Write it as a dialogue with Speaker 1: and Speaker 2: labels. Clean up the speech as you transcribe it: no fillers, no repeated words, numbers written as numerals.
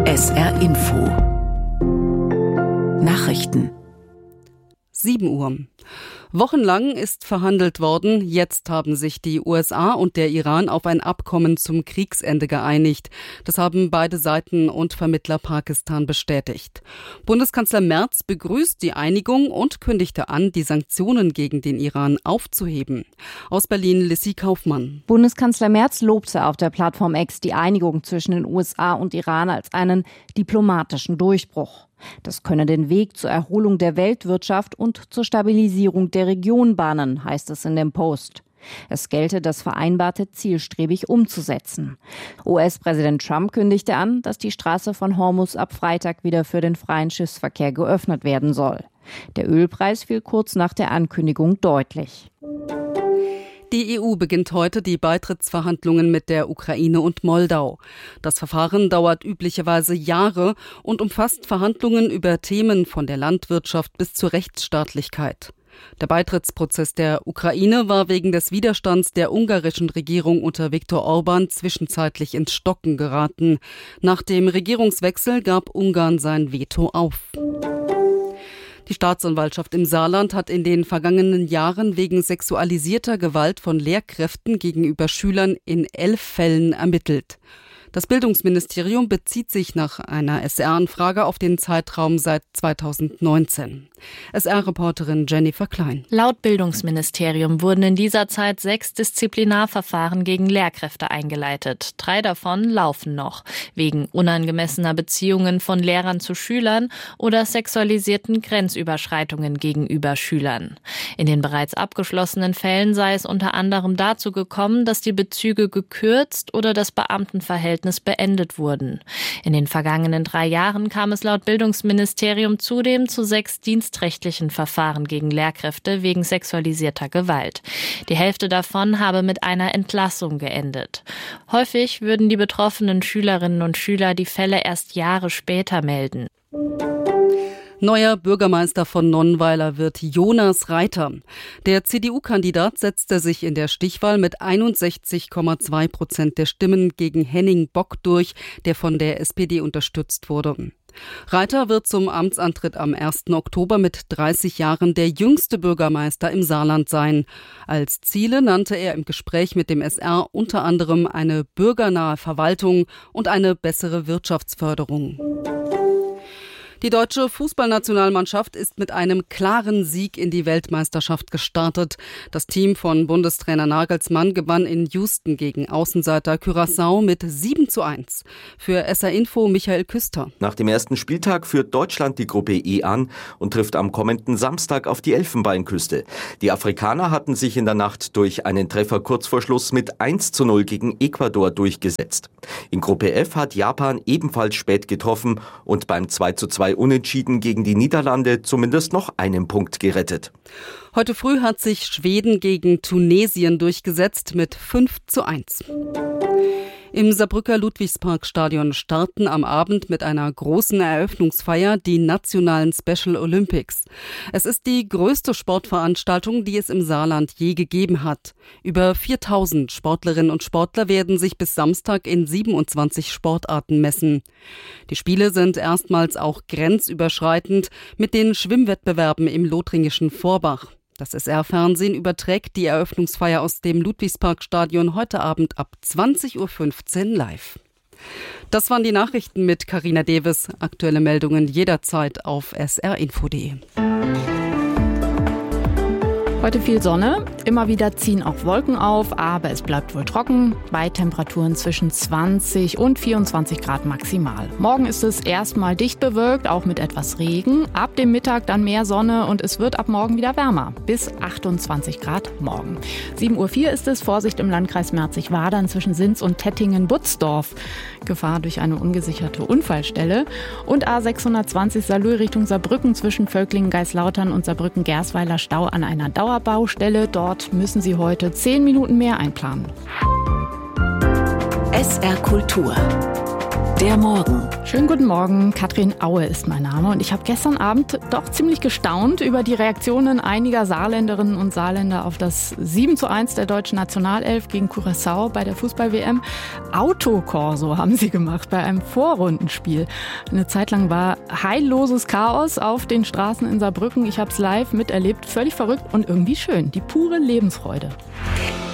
Speaker 1: SR Info Nachrichten
Speaker 2: 7 Uhr. Wochenlang ist verhandelt worden. Jetzt haben sich die USA und der Iran auf ein Abkommen zum Kriegsende geeinigt. Das haben beide Seiten und Vermittler Pakistan bestätigt. Bundeskanzler Merz begrüßt die Einigung und kündigte an, die Sanktionen gegen den Iran aufzuheben. Aus Berlin Lissy Kaufmann.
Speaker 3: Bundeskanzler Merz lobte auf der Plattform X die Einigung zwischen den USA und Iran als einen diplomatischen Durchbruch. Das könne den Weg zur Erholung der Weltwirtschaft und zur Stabilisierung der Region bahnen, heißt es in dem Post. Es gelte, das Vereinbarte zielstrebig umzusetzen. US-Präsident Trump kündigte an, dass die Straße von Hormuz ab Freitag wieder für den freien Schiffsverkehr geöffnet werden soll. Der Ölpreis fiel kurz nach der Ankündigung deutlich.
Speaker 2: Die EU beginnt heute die Beitrittsverhandlungen mit der Ukraine und Moldau. Das Verfahren dauert üblicherweise Jahre und umfasst Verhandlungen über Themen von der Landwirtschaft bis zur Rechtsstaatlichkeit. Der Beitrittsprozess der Ukraine war wegen des Widerstands der ungarischen Regierung unter Viktor Orban zwischenzeitlich ins Stocken geraten. Nach dem Regierungswechsel gab Ungarn sein Veto auf. Die Staatsanwaltschaft im Saarland hat in den vergangenen Jahren wegen sexualisierter Gewalt von Lehrkräften gegenüber Schülern in 11 Fällen ermittelt. Das Bildungsministerium bezieht sich nach einer SR-Anfrage auf den Zeitraum seit 2019. SR-Reporterin Jennifer Klein.
Speaker 4: Laut Bildungsministerium wurden in dieser Zeit 6 Disziplinarverfahren gegen Lehrkräfte eingeleitet. 3 davon laufen noch, wegen unangemessener Beziehungen von Lehrern zu Schülern oder sexualisierten Grenzüberschreitungen gegenüber Schülern. In den bereits abgeschlossenen Fällen sei es unter anderem dazu gekommen, dass die Bezüge gekürzt oder das Beamtenverhältnis beendet wurden. In den vergangenen 3 Jahren kam es laut Bildungsministerium zudem zu 6 dienstrechtlichen Verfahren gegen Lehrkräfte wegen sexualisierter Gewalt. Die Hälfte davon habe mit einer Entlassung geendet. Häufig würden die betroffenen Schülerinnen und Schüler die Fälle erst Jahre später melden.
Speaker 2: Neuer Bürgermeister von Nonnweiler wird Jonas Reiter. Der CDU-Kandidat setzte sich in der Stichwahl mit 61,2% der Stimmen gegen Henning Bock durch, der von der SPD unterstützt wurde. Reiter wird zum Amtsantritt am 1. Oktober mit 30 Jahren der jüngste Bürgermeister im Saarland sein. Als Ziele nannte er im Gespräch mit dem SR unter anderem eine bürgernahe Verwaltung und eine bessere Wirtschaftsförderung. Die deutsche Fußballnationalmannschaft ist mit einem klaren Sieg in die Weltmeisterschaft gestartet. Das Team von Bundestrainer Nagelsmann gewann in Houston gegen Außenseiter Curaçao mit 7:1. Für SR Info Michael Küster.
Speaker 5: Nach dem ersten Spieltag führt Deutschland die Gruppe E an und trifft am kommenden Samstag auf die Elfenbeinküste. Die Afrikaner hatten sich in der Nacht durch einen Treffer kurz vor Schluss mit 1:0 gegen Ecuador durchgesetzt. In Gruppe F hat Japan ebenfalls spät getroffen und beim 2:2 Unentschieden gegen die Niederlande zumindest noch einen Punkt gerettet.
Speaker 2: Heute früh hat sich Schweden gegen Tunesien durchgesetzt mit 5:1. Im Saarbrücker Ludwigsparkstadion starten am Abend mit einer großen Eröffnungsfeier die nationalen Special Olympics. Es ist die größte Sportveranstaltung, die es im Saarland je gegeben hat. Über 4.000 Sportlerinnen und Sportler werden sich bis Samstag in 27 Sportarten messen. Die Spiele sind erstmals auch grenzüberschreitend mit den Schwimmwettbewerben im lothringischen Vorbach. Das SR-Fernsehen überträgt die Eröffnungsfeier aus dem Ludwigsparkstadion heute Abend ab 20:15 Uhr live. Das waren die Nachrichten mit Carina Deves. Aktuelle Meldungen jederzeit auf srinfo.de.
Speaker 6: Heute viel Sonne, immer wieder ziehen auch Wolken auf, aber es bleibt wohl trocken, bei Temperaturen zwischen 20 und 24 Grad maximal. Morgen ist es erstmal dicht bewölkt, auch mit etwas Regen. Ab dem Mittag dann mehr Sonne und es wird ab morgen wieder wärmer, bis 28 Grad morgen. 7:04 Uhr ist es, Vorsicht im Landkreis Merzig-Wadern zwischen Sins und Tettingen-Butzdorf. Gefahr durch eine ungesicherte Unfallstelle. Und A620 Saarlouis Richtung Saarbrücken zwischen Völklingen-Geislautern und Saarbrücken-Gersweiler Stau an einer Dauerbaustelle. Dort müssen Sie heute 10 Minuten mehr einplanen.
Speaker 1: SR Kultur Der Morgen.
Speaker 6: Schönen guten Morgen, Katrin Aue ist mein Name und ich habe gestern Abend doch ziemlich gestaunt über die Reaktionen einiger Saarländerinnen und Saarländer auf das 7:1 der deutschen Nationalelf gegen Curaçao bei der Fußball-WM. Autokorso haben sie gemacht bei einem Vorrundenspiel. Eine Zeit lang war heilloses Chaos auf den Straßen in Saarbrücken. Ich habe es live miterlebt, völlig verrückt und irgendwie schön, die pure Lebensfreude.